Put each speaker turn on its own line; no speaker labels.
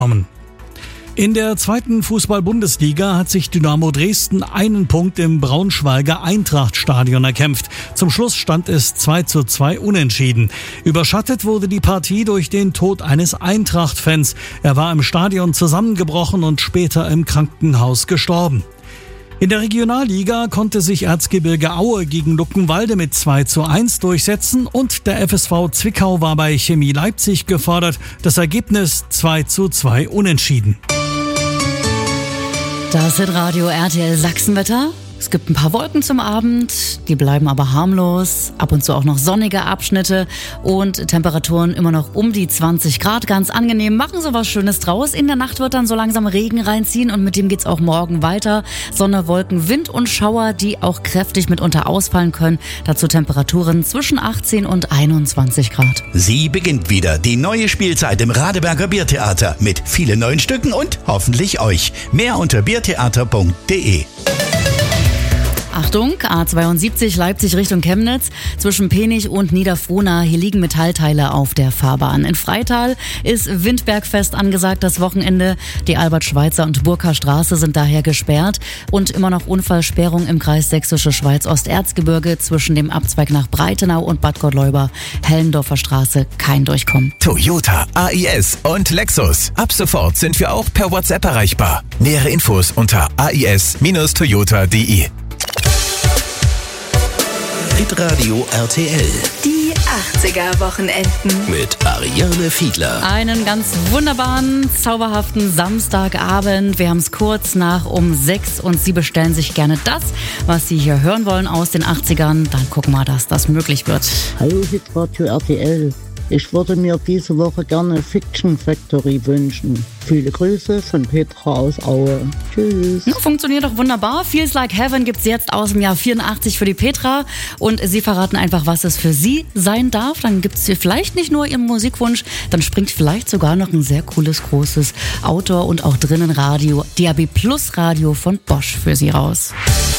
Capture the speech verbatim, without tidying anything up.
In der zweiten Fußball-Bundesliga hat sich Dynamo Dresden einen Punkt im Braunschweiger Eintracht-Stadion erkämpft. Zum Schluss stand es zwei zu zwei unentschieden. Überschattet wurde die Partie durch den Tod eines Eintracht-Fans. Er war im Stadion zusammengebrochen und später im Krankenhaus gestorben. In der Regionalliga konnte sich Erzgebirge Aue gegen Luckenwalde mit zwei zu eins durchsetzen und der F S V Zwickau war bei Chemie Leipzig gefordert. Das Ergebnis zwei zu zwei unentschieden.
Das ist Radio R T L Sachsenwetter. Es gibt ein paar Wolken zum Abend, die bleiben aber harmlos. Ab und zu auch noch sonnige Abschnitte und Temperaturen immer noch um die zwanzig Grad. Ganz angenehm, machen Sie was Schönes draus. In der Nacht wird dann so langsam Regen reinziehen und mit dem geht's auch morgen weiter. Sonne, Wolken, Wind und Schauer, die auch kräftig mitunter ausfallen können. Dazu Temperaturen zwischen achtzehn und einundzwanzig Grad.
Sie beginnt wieder die neue Spielzeit im Radeberger Biertheater mit vielen neuen Stücken und hoffentlich euch. Mehr unter biertheater punkt de.
Achtung, A zweiundsiebzig Leipzig Richtung Chemnitz, zwischen Penich und Niederfrohna. Hier liegen Metallteile auf der Fahrbahn. In Freital ist Windbergfest angesagt das Wochenende. Die Albert-Schweitzer und Burker Straße sind daher gesperrt. Und immer noch Unfallsperrung im Kreis Sächsische Schweiz Osterzgebirge zwischen dem Abzweig nach Breitenau und Bad Gottleuba. Hellendorfer Straße, kein Durchkommen.
Toyota, A I S und Lexus. Ab sofort sind wir auch per WhatsApp erreichbar. Nähere Infos unter a i s Bindestrich toyota punkt de.
Hitradio R T L.
Die achtziger-Wochenenden.
Mit Ariane Fiedler.
Einen ganz wunderbaren, zauberhaften Samstagabend. Wir haben es kurz nach um sechs und Sie bestellen sich gerne das, was Sie hier hören wollen aus den achtzigern. Dann gucken wir, dass das möglich wird.
Hallo Hitradio R T L. Ich würde mir diese Woche gerne Fiction Factory wünschen. Viele Grüße von Petra aus Aue. Tschüss.
Ja, funktioniert doch wunderbar. Feels Like Heaven gibt's jetzt aus dem Jahr vierundachtzig für die Petra. Und Sie verraten einfach, was es für Sie sein darf. Dann gibt's hier vielleicht nicht nur Ihren Musikwunsch, dann springt vielleicht sogar noch ein sehr cooles, großes Outdoor- und auch drinnen Radio, D A B Plus Radio von Bosch für Sie raus.